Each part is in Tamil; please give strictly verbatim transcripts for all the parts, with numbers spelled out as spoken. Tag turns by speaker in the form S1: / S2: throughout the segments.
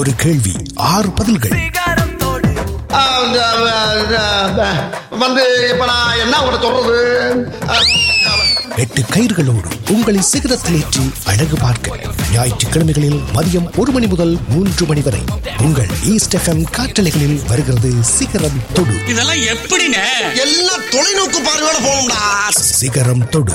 S1: ஒரு கேள்வி, ஆறு பதில்கள்.
S2: வந்து இப்ப நான் என்ன உங்களை சொல்றது?
S1: எட்டு கயிர்களோடு உங்களை சிகரத்திலேற்றி அழகு பார்க்க ஞாயிற்றுக்கிழமைகளில் மதியம் ஒரு மணி முதல் மூன்று மணி வரை உங்கள் ஈஸ்ட் எஃப்எம் காற்றலைகளில் வருகிறது சிகரம் தொடு.
S3: இதெல்லாம் எப்படிங்க?
S2: எல்லாம் தொலைநோக்கு பார்வையோட போகணும்டா.
S1: சிகரம் தொடு.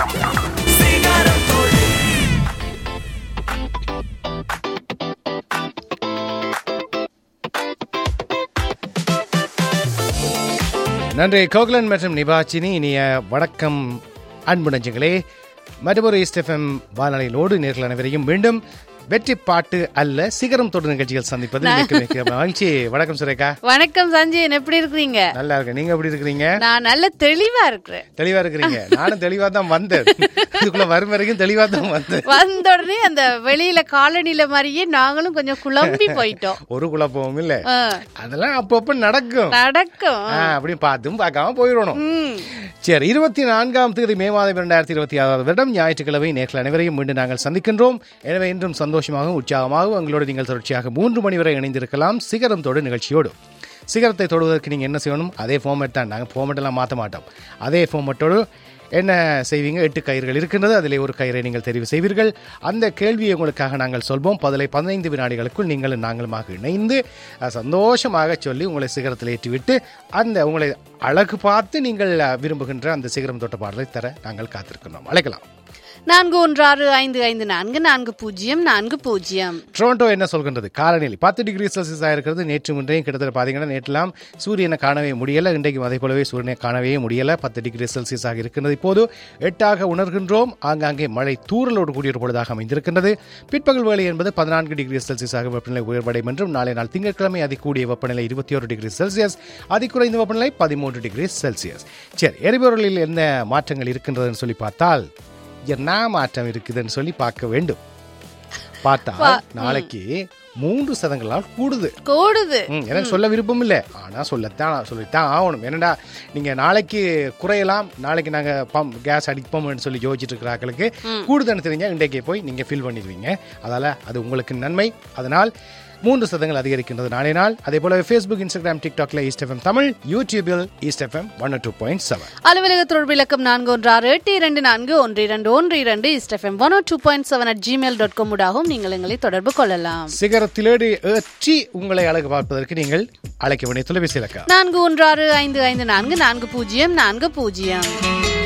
S4: நன்றி கோகுலன் மற்றும் நிபாச்சினி. இனிய வணக்கம் அன்பு நெஞ்சங்களே. மற்றொரு ஈஸ்ட் எஃப்எம் வானொலியோடு நேர்கள் அனைவரையும் மீண்டும் வெற்றி பாட்டு அல்ல சிகரம் தொடு நிகழ்ச்சிகள் சந்திப்பது மகிழ்ச்சி. வணக்கம் சுரேகா.
S5: வணக்கம் சஞ்சய், எப்படி இருக்கீங்க?
S4: நல்லா இருக்கேன். நீங்க எப்படி இருக்கிறீங்க?
S5: நான் நல்ல தெளிவா இருக்கிறேன்.
S4: தெளிவா இருக்கிறீங்க? நானும் தெளிவா தான் வந்தேன். இதுக்குள்ள வரும் வரைக்கும் தெளிவா தான் வந்தேன்.
S5: வந்த உடனே அந்த வெளியில காலனில மாதிரியே நாங்களும் கொஞ்சம் குழம்பி போயிட்டோம்.
S4: ஒரு குழப்பமும் இல்ல, அதெல்லாம் அப்பப்ப நடக்கும்
S5: நடக்கும்
S4: அப்படி பார்த்தும் பார்க்காம போயிடணும். சரி, இருபத்தி நான்காம் தேதி மே மாதம் இரண்டாயிரத்தி இருபத்தி ஆறாவது வருடம் ஞாயிற்றுக்கிழமை நேர்கள் அனைவரையும் மீண்டும் நாங்கள் சந்திக்கின்றோம். எனவே இன்றும் சந்தோஷமாகவும் உற்சாகமாகவும் உங்களோடு நீங்கள் தொடர்ச்சியாக மூன்று மணி வரை இணைந்திருக்கலாம் சிகரம் தொடு நிகழ்ச்சியோடு. சிகரத்தை தொடுவதற்கு நீங்கள் என்ன செய்யணும்? அதே ஃபார்மேட் தான். நாங்கள் ஃபார்மேட்டெல்லாம் மாற்ற மாட்டோம். அதே ஃபார்மேட்டோடு என்ன செய்வீங்க? எட்டு கயிறுகள் இருக்கின்றது. அதிலே ஒரு கயிறை நீங்கள் தெரிவு செய்வீர்கள். அந்த கேள்வியை உங்களுக்காக நாங்கள் சொல்வோம். பதிலை பதினைந்து வினாடிகளுக்குள் நீங்கள் நாங்களுமாக இணைந்து சந்தோஷமாக சொல்லி உங்களை சிகரத்தில் ஏற்றிவிட்டு அந்த உங்களை அழகு பார்த்து நீங்கள் விரும்புகின்ற அந்த சிகரம் தொட்ட பாடலை தர நாங்கள் காத்திருக்கிறோம். அழைக்கலாம்.
S5: நான்கு ஒன்று ஆறு ஐந்து ஐந்து நான்கு நான்கு பூஜ்ஜியம் நான்கு பூஜ்ஜியம்.
S4: டொரண்டோ என்ன சொல்கின்றது? காலநிலை பத்து டிகிரி செல்சியஸ் ஆயிருக்கிறது. நேற்று முன்றையும் கிட்டத்தட்ட பார்த்தீங்கன்னா நேற்றெல்லாம் சூரியனை காணவே முடியலை. இன்றைக்கும் அதே போலவே சூரியனை காணவே முடியலை. பத்து டிகிரி செல்சியஸ் ஆக இருக்கின்றது. இப்போது எட்டாக உணர்கின்றோம். ஆங்காங்கே மழை தூறலோடு கூடிய ஒரு பொழுதாக அமைந்திருக்கின்றது. பிற்பகல் வேலை என்பது பதினான்கு டிகிரி செல்சியஸ் ஆக வெப்பநிலை உயர்வடையும் என்றும், நாளை நாள் திங்கட்கிழமை அதிகூடிய வெப்பநிலை இருபத்தி ஒரு டிகிரி செல்சியஸ், அதிகுறைந்த வெப்பநிலை பதிமூன்று டிகிரி செல்சியஸ். சரி, எரிபொருளில் என்ன மாற்றங்கள் இருக்கின்றதுன்னு சொல்லி பார்த்தால் என்ன மாற்றம் இருக்குதுன்னு சொல்லி பார்க்க வேண்டும். பார்த்தா நாளைக்கு மூன்று சதங்களால் கூடுது கூடுது எனக்கு சொல்ல விருப்பம் இல்லை, ஆனா சொல்லத்தான் சொல்லித்தான் ஆகணும். என்னடா நீங்க நாளைக்கு குறையலாம், நாளைக்கு நாங்க பம்ப் கேஸ் அடிப்போம்னு சொல்லி யோசிச்சுட்டு இருக்கிறாங்களுக்கு கூடுதுன்னு தெரிஞ்சா இன்றைக்கே போய் நீங்க ஃபில் பண்ணிடுவீங்க. அதால அது உங்களுக்கு நன்மை. அதனால் மூன்று சதங்கள் அதிகரிக்கின்றது நாளை நாள். அதே போல ஃபேஸ்புக், இன்ஸ்டாகிராம், டிக்டாக்ல ஈஸ்ட் எஃப்எம் தமிழ், யூடியூபில் east FM one two point seven.
S5: அலுவலக தொடர்பு இலக்கம் நான்கு ஒன்று ஆறு எட்டு இரண்டு நான்கு ஒன்று இரண்டு ஒன்று இரண்டு east FM one two point seven at Gmail dot com ஊடாகவும் நீங்கள் எங்களை தொடர்பு கொள்ளலாம்.
S4: சிகரத்திலேடி ஏற்றி உங்களை அழகு பார்ப்பதற்கு நீங்கள் அழைக்க வேண்டிய தொலைபேசி இலக்கம்
S5: நான்கு ஒன்று ஆறு ஐந்து ஐந்து நான்கு நான்கு பூஜ்ஜியம் நான்கு பூஜ்ஜியம்.